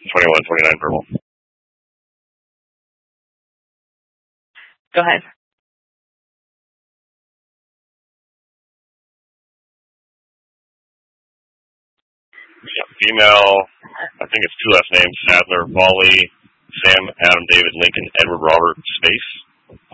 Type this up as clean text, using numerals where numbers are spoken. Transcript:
21, 29 purple. Go ahead. Yeah, female, I think it's two last names, Sadler, Volley, Sam, Adam, David, Lincoln, Edward, Robert, Space.